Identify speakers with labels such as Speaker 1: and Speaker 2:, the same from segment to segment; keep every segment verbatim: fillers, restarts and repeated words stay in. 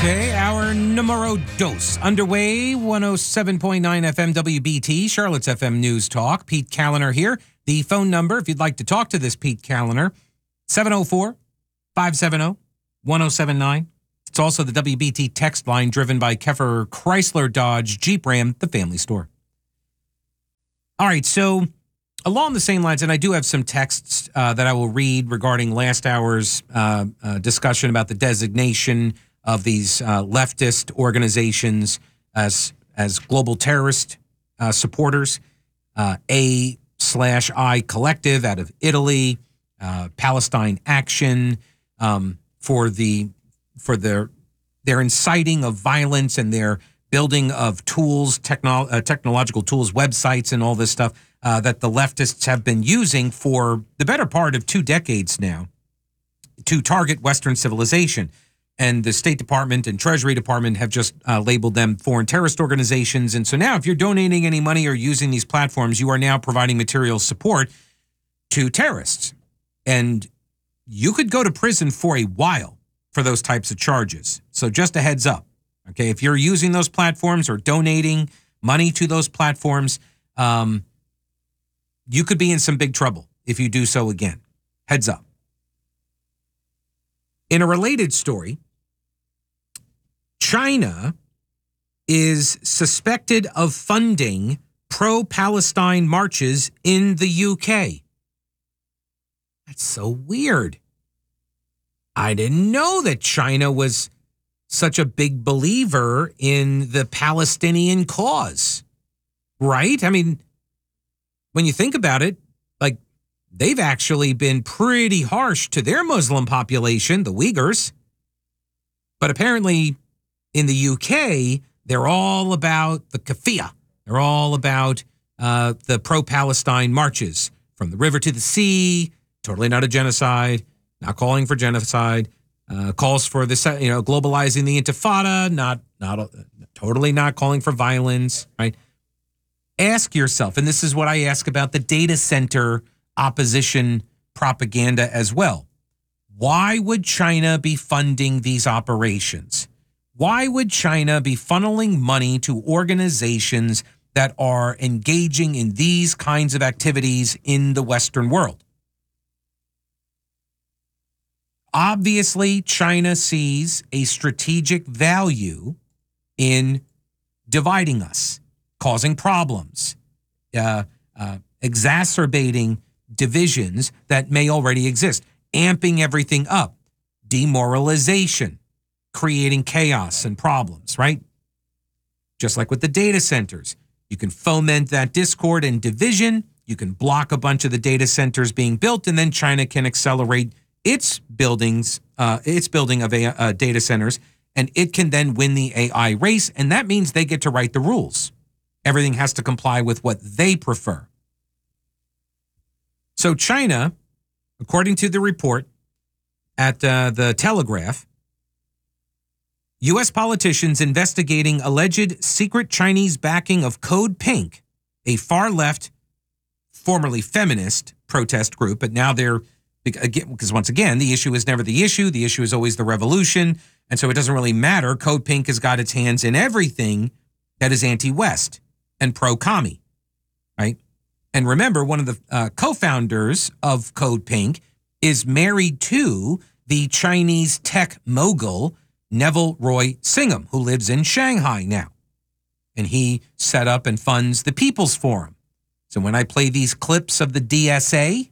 Speaker 1: Okay, our numero dos underway, one oh seven point nine F M W B T, Charlotte's F M News Talk. Pete Kaliner here. The phone number, if you'd like to talk to this Pete Kaliner, seven oh four, five seven oh, one oh seven nine. It's also the W B T text line driven by Keffer Chrysler Dodge Jeep Ram, the family store. All right, so along the same lines, and I do have some texts uh, that I will read regarding last hour's uh, uh, discussion about the designation of these uh, leftist organizations as as global terrorist uh, supporters. Uh, A slash I Collective out of Italy, uh, Palestine Action um, for the for their their inciting of violence and their building of tools, techno- uh, technological tools, websites, and all this stuff uh, that the leftists have been using for the better part of two decades now to target Western civilization. And the State Department and Treasury Department have just uh, labeled them foreign terrorist organizations. And so now if you're donating any money or using these platforms, you are now providing material support to terrorists. And you could go to prison for a while for those types of charges. So just a heads up. Okay, if you're using those platforms or donating money to those platforms, um, you could be in some big trouble if you do so again. Heads up. In a related story, China is suspected of funding pro-Palestine marches in the U K. That's so weird. I didn't know that China was such a big believer in the Palestinian cause, right? I mean, when you think about it, like, they've actually been pretty harsh to their Muslim population, the Uyghurs. But apparently in the U K, they're all about the kafia. They're all about uh, the pro-Palestine marches from the river to the sea, totally not a genocide, not calling for genocide, uh, calls for the, you know, globalizing the intifada, not, not uh, totally not calling for violence, right? Ask yourself, and this is what I ask about the data center opposition propaganda as well. Why would China be funding these operations? Why would China be funneling money to organizations that are engaging in these kinds of activities in the Western world? Obviously, China sees a strategic value in dividing us, causing problems, uh, uh, exacerbating divisions that may already exist, amping everything up, demoralization, creating chaos and problems, right? Just like with the data centers. You can foment that discord and division. You can block a bunch of the data centers being built, and then China can accelerate its buildings, uh, its building of a, uh, data centers, and it can then win the A I race, and that means they get to write the rules. Everything has to comply with what they prefer. So China, according to the report at uh, the Telegraph, U S politicians investigating alleged secret Chinese backing of Code Pink, a far-left, formerly feminist protest group, but now they're, because once again, the issue is never the issue. The issue is always the revolution. And so it doesn't really matter. Code Pink has got its hands in everything that is anti-West and pro-commie, right? And remember, one of the uh, co-founders of Code Pink is married to the Chinese tech mogul, Neville Roy Singham, who lives in Shanghai now. And he set up and funds the People's Forum. So when I play these clips of the D S A,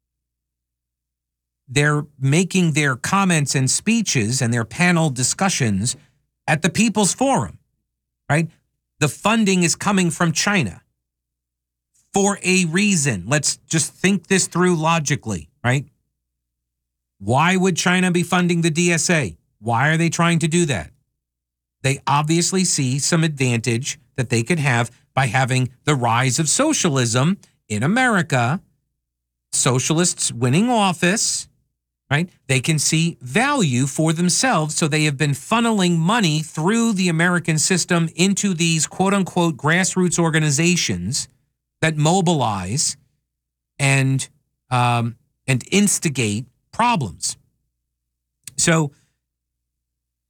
Speaker 1: they're making their comments and speeches and their panel discussions at the People's Forum, right? The funding is coming from China for a reason. Let's just think this through logically, right? Why would China be funding the D S A? Why are they trying to do that? They obviously see some advantage that they could have by having the rise of socialism in America, socialists winning office, right? They can see value for themselves, so they have been funneling money through the American system into these quote-unquote grassroots organizations that mobilize and um, and instigate problems. So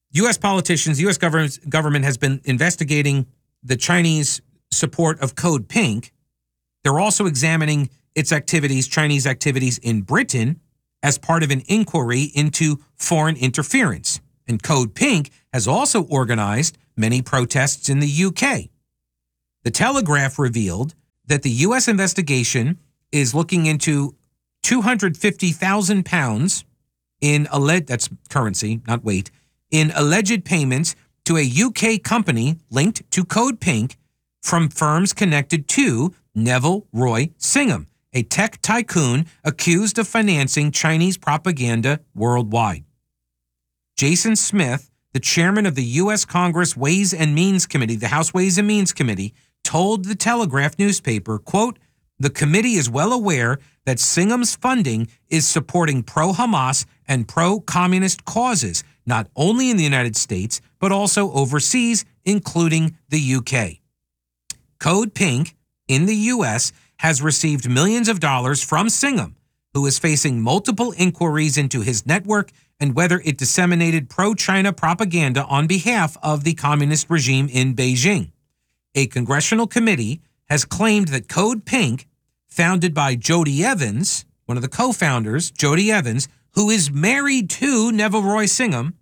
Speaker 1: U S politicians, U S government, government has been investigating the Chinese support of Code Pink. They're also examining its activities, Chinese activities in Britain, as part of an inquiry into foreign interference. And Code Pink has also organized many protests in the U K. The Telegraph revealed that the U S investigation is looking into two hundred fifty thousand pounds in alleged, that's currency, not weight, in alleged payments to a U K company linked to Code Pink from firms connected to Neville Roy Singham, a tech tycoon accused of financing Chinese propaganda worldwide. Jason Smith, the chairman of the U S Congress Ways and Means Committee, the House Ways and Means Committee, told the Telegraph newspaper, quote, "The committee is well aware that Singham's funding is supporting pro-Hamas and pro-communist causes, not only in the United States, but also overseas, including the U K. Code Pink in the U S has received millions of dollars from Singham, who is facing multiple inquiries into his network and whether it disseminated pro-China propaganda on behalf of the communist regime in Beijing. A congressional committee has claimed that Code Pink, founded by Jody Evans, one of the co-founders, Jody Evans, who is married to Neville Roy Singham,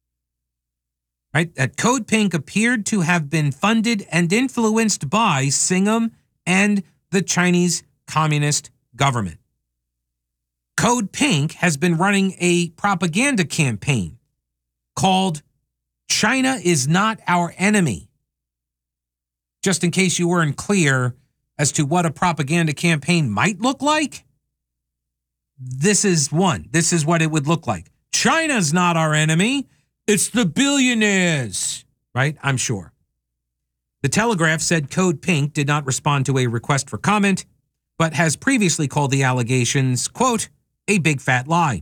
Speaker 1: right, that Code Pink appeared to have been funded and influenced by Singham and the Chinese Communist government. Code Pink has been running a propaganda campaign called China is Not Our Enemy. Just in case you weren't clear as to what a propaganda campaign might look like, this is one. This is what it would look like. China's not our enemy. It's the billionaires, right? I'm sure. The Telegraph said Code Pink did not respond to a request for comment, but has previously called the allegations, quote, a big fat lie.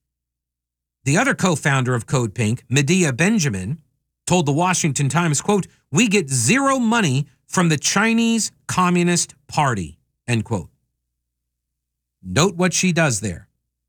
Speaker 1: The other co-founder of Code Pink, Medea Benjamin, told the Washington Times, quote, "We get zero money from the Chinese Communist Party," end quote. Note what she does there.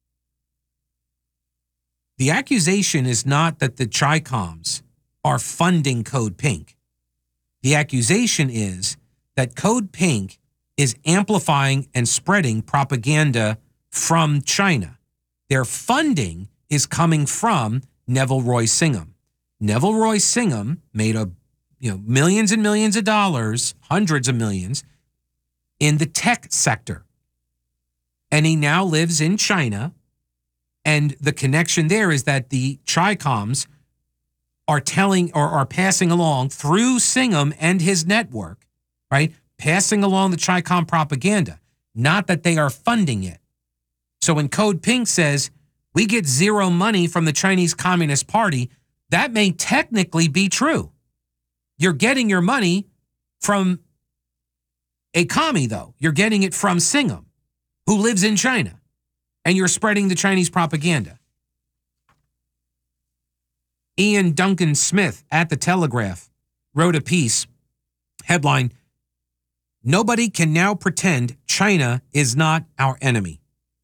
Speaker 1: The accusation is not that the Chi-Coms are funding Code Pink. The accusation is that Code Pink is amplifying and spreading propaganda from China. Their funding is coming from Neville Roy Singham. Neville Roy Singham made a, you know, millions and millions of dollars, hundreds of millions, in the tech sector. And he now lives in China. And the connection there is that the Chi-Coms are telling or are passing along through Singham and his network, right? Passing along the Chi-Com propaganda, not that they are funding it. So when Code Pink says we get zero money from the Chinese Communist Party, that may technically be true. You're getting your money from a commie, though. You're getting it from Singham, who lives in China, and you're spreading the Chinese propaganda. Ian Duncan Smith at the Telegraph wrote a piece, headline, "Nobody can now pretend China is not our enemy."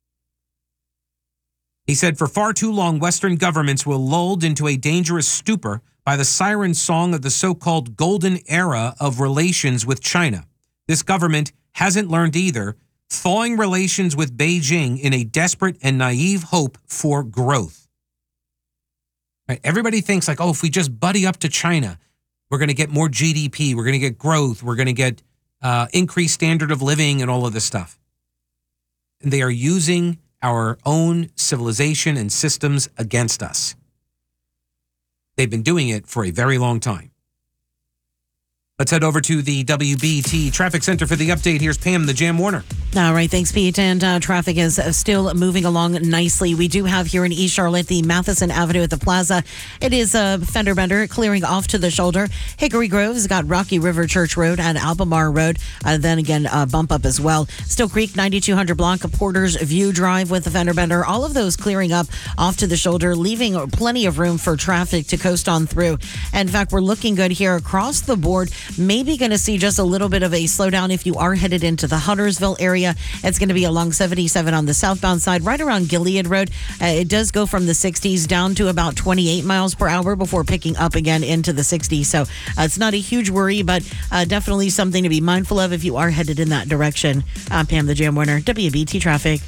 Speaker 1: He said, for far too long, Western governments were lulled into a dangerous stupor by the siren song of the so-called golden era of relations with China. This government hasn't learned either, thawing relations with Beijing in a desperate and naive hope for growth. Right? Everybody thinks like, oh, if we just buddy up to China, we're going to get more G D P, we're going to get growth, we're going to get uh, increased standard of living and all of this stuff. And they are using our own civilization and systems against us. They've been doing it for a very long time. Let's head over to the W B T Traffic Center for the update. Here's Pam, the Jam Warner.
Speaker 2: All right, thanks, Pete. And uh, traffic is uh, still moving along nicely. We do have here in East Charlotte the Matheson Avenue at the Plaza. It is a uh, fender bender clearing off to the shoulder. Hickory Grove's got Rocky River Church Road and Albemarle Road. Uh, then again, uh, bump up as well. Still Creek, ninety-two hundred block of Porter's View Drive with the fender bender. All of those clearing up off to the shoulder, leaving plenty of room for traffic to coast on through. In fact, we're looking good here across the board. maybe going to see just a little bit of a slowdown if you are headed into the Huntersville area. It's going to be along seventy-seven on the southbound side, right around Gilead Road. Uh, it does go from the sixties down to about twenty-eight miles per hour before picking up again into the sixties. So uh, it's not a huge worry, but uh, definitely something to be mindful of if you are headed in that direction. I'm Pam, the Jam Winner, W B T Traffic.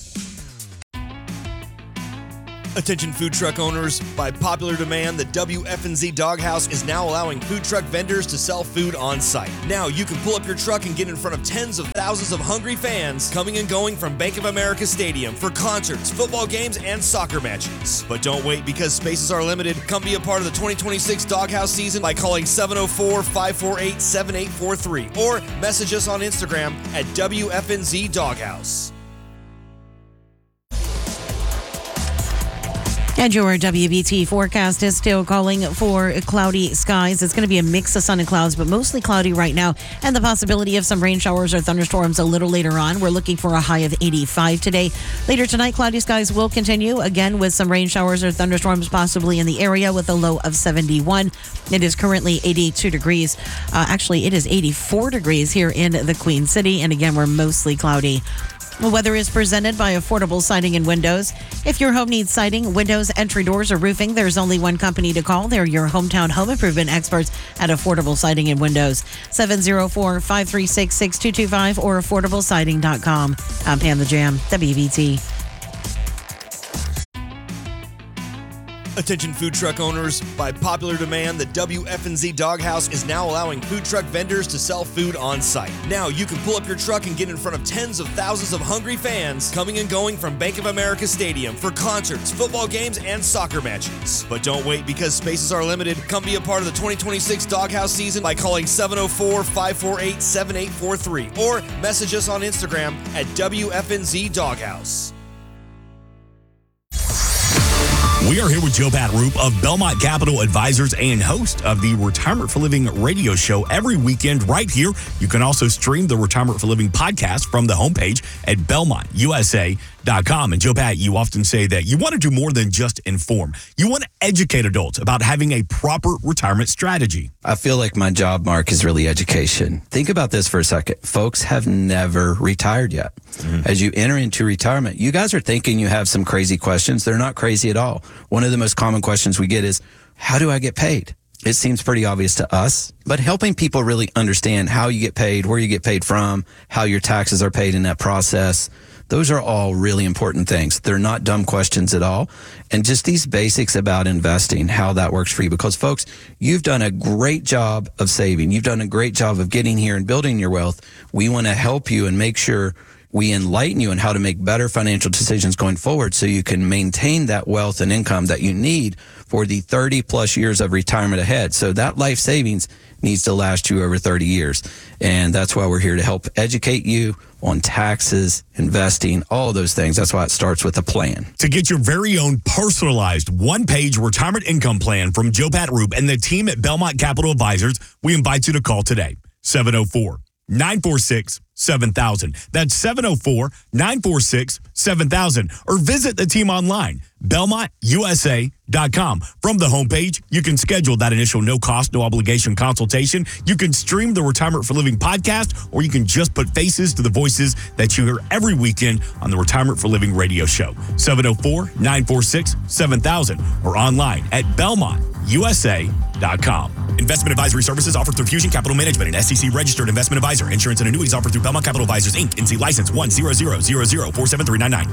Speaker 3: Attention food truck owners, by popular demand, the W F N Z Doghouse is now allowing food truck vendors to sell food on site. Now you can pull up your truck and get in front of tens of thousands of hungry fans coming and going from Bank of America Stadium for concerts, football games, and soccer matches. But don't wait, because spaces are limited. Come be a part of the twenty twenty-six Doghouse season by calling seven oh four, five four eight, seven eight four three or message us on Instagram at W F N Z Doghouse.
Speaker 2: And your W B T forecast is still calling for cloudy skies. It's going to be a mix of sun and clouds, but mostly cloudy right now, and the possibility of some rain showers or thunderstorms a little later on. We're looking for a high of eighty-five today. Later tonight, cloudy skies will continue, again with some rain showers or thunderstorms possibly in the area, with a low of seventy-one. It is currently eighty-two degrees. Uh, actually, it is eighty-four degrees here in the Queen City, and again, we're mostly cloudy. The weather is presented by Affordable Siding and Windows. If your home needs siding, windows, entry doors, or roofing, there's only one company to call. They're your hometown home improvement experts at Affordable Siding and Windows. seven oh four, five three six, six two two five or affordable siding dot com. I'm Pam the Jam, W B T.
Speaker 3: Attention food truck owners, by popular demand, the W F N Z Doghouse is now allowing food truck vendors to sell food on site. Now you can pull up your truck and get in front of tens of thousands of hungry fans coming and going from Bank of America Stadium for concerts, football games, and soccer matches. But don't wait, because spaces are limited. Come be a part of the twenty twenty-six Doghouse season by calling seven oh four, five four eight, seven eight four three or message us on Instagram at W F N Z Doghouse.
Speaker 4: We are here with Joe Pat Roop of Belmont Capital Advisors and host of the Retirement for Living radio show every weekend right here. You can also stream the Retirement for Living podcast from the homepage at belmont u s a dot com. And Joe Pat, you often say that you want to do more than just inform. You want to educate adults about having a proper retirement strategy.
Speaker 5: I feel like my job, Mark, is really education. Think about this for a second. Folks have never retired yet. Mm-hmm. As you enter into retirement, you guys are thinking you have some crazy questions. They're not crazy at all. One of the most common questions we get is, how do I get paid? It seems pretty obvious to us, but helping people really understand how you get paid, where you get paid from, how your taxes are paid in that process, those are all really important things. They're not dumb questions at all. And just these basics about investing, how that works for you. Because, folks, you've done a great job of saving. You've done a great job of getting here and building your wealth. We want to help you and make sure we enlighten you on how to make better financial decisions going forward so you can maintain that wealth and income that you need for the thirty plus years of retirement ahead. So that life savings needs to last you over thirty years. And that's why we're here to help educate you on taxes, investing, all of those things. That's why it starts with a plan.
Speaker 4: To get your very own personalized one-page retirement income plan from Joe Pat Roop and the team at Belmont Capital Advisors, we invite you to call today, seven oh four, nine four six, seven thousand. That's seven oh four, nine four six, seven thousand. Or visit the team online, belmont u s a dot com. From the homepage, you can schedule that initial no-cost, no-obligation consultation. You can stream the Retirement for Living podcast, or you can just put faces to the voices that you hear every weekend on the Retirement for Living radio show. seven oh four, nine four six, seven thousand or online at belmont u s a dot com. Investment advisory services offered through Fusion Capital Management, an S E C-registered investment advisor. Insurance and annuities offered through Belmont Capital Advisors, Incorporated. N C license one zero zero zero zero four seven three nine nine.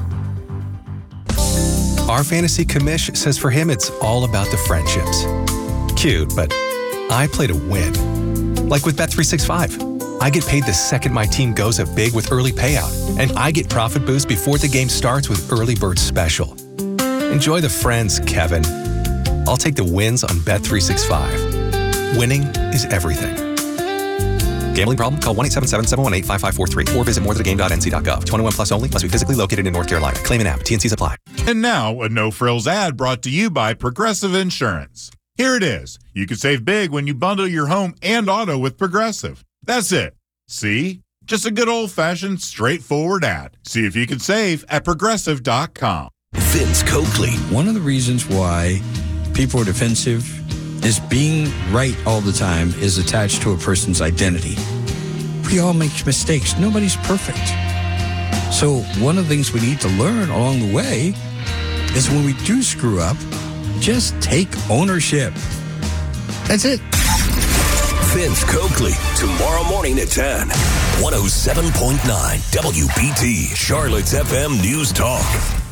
Speaker 6: Our fantasy commish says for him, it's all about the friendships. Cute, but I play to win. Like with Bet three sixty-five. I get paid the second my team goes up big with early payout, and I get profit boost before the game starts with Early Bird Special. Enjoy the friends, Kevin. I'll take the wins on Bet three sixty-five. Winning is everything. Gambling problem? Call one eight seven seven, seven one eight, five five four three or visit more than the game dot n c dot gov. twenty-one plus only. Must be physically located in North Carolina. Claim an app. T N Cs apply.
Speaker 7: And now, a no-frills ad brought to you by Progressive Insurance. Here it is. You can save big when you bundle your home and auto with Progressive. That's it. See? Just a good old-fashioned, straightforward ad. See if you can save at progressive dot com.
Speaker 4: Vince Coakley.
Speaker 8: One of the reasons why people are defensive is being right all the time is attached to a person's identity. We all make mistakes. Nobody's perfect. So one of the things we need to learn along the way is when we do screw up, just take ownership. That's it.
Speaker 9: Vince Coakley, tomorrow morning at ten. one oh seven point nine W B T, Charlotte's F M News Talk.